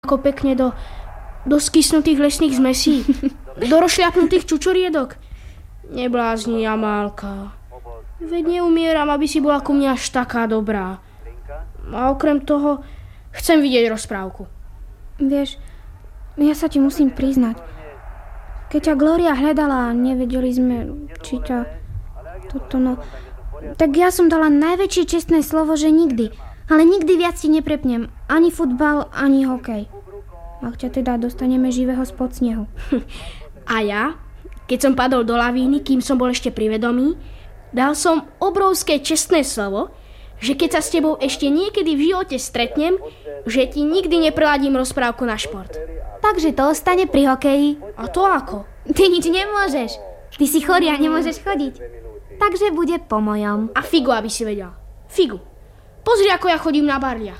ako pekne do skysnutých lesných zmesí, do rozšľapnutých čučoriedok. Neblázni, Jamálka. Veď neumieram, aby si bola ku mne až taká dobrá. A okrem toho chcem vidieť rozprávku. Vieš, ja sa ti musím priznať. Keď ťa Glória hľadala a nevedeli sme, či ťa toto tak ja som dala najväčšie čestné slovo, že nikdy. Ale nikdy viac ti neprepnem. Ani futbal, ani hokej. Ak ťa teda dostaneme živého spod snehu. A ja, keď som padol do lavíny, kým som bol ešte pri vedomí, dal som obrovské čestné slovo, že keď sa s tebou ešte niekedy v živote stretnem, že ti nikdy nepreladím rozprávku na šport. Takže to ostane pri hokeji. A to ako? Ty nič nemôžeš. Ty si chorý a nemôžeš chodiť. Takže bude po mojom. A figu, aby si vedel. Figu. Pozri, ako ja chodím na barliach.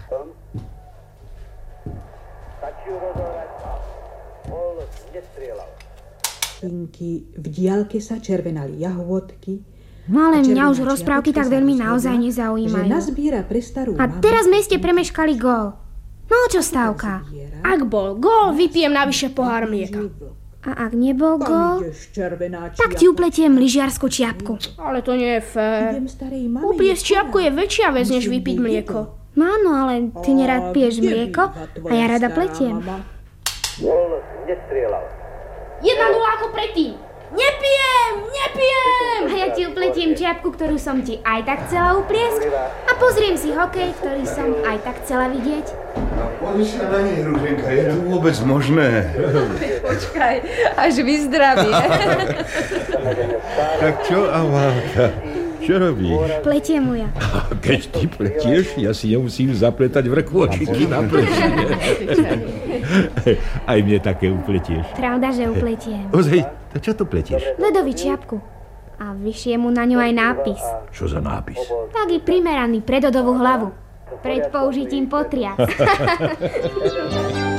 V diaľke sa červenali jahovodky. No ale mňa už rozprávky tak veľmi naozaj nezaujímajú. A teraz sme ste premeškali gól. No čo stávka? Ak bol gól, vypijem navyše pohár mlieka. A ak nebol gól, tak ti upletiem lyžiarsku čiapku. Ale to nie je fér. Upliesť čiapku je väčšia vec, než vypiť mlieko. No áno, ale ty nerad piješ mlieko a ja rada pletiem. 1-0 ako predtým. Nepijem! A ja ti upletiem čiapku, ktorú som ti aj tak chcela upliesť a pozriem si hokej, ktorý som aj tak chcela vidieť. Poď sa na nej, Ruženka, je to vôbec možné? Počkaj, až vyzdravie. Tak čo, Amálka? Čo robíš? Pletiem mu ja. Keď ty pletieš, ja si nemusím zapletať vrkvočiky na pleti. Aj mne také upletieš. Pravda, že upletiem. Ozaj, čo to pletieš? Ledovi čiapku. A vyšie mu na ňu aj nápis. Čo za nápis? Taký primeraný pre Dodovú hlavu. Pred použitím potrias.